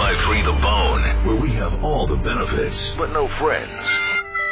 1053 The Bone, where we have all the benefits, but no friends.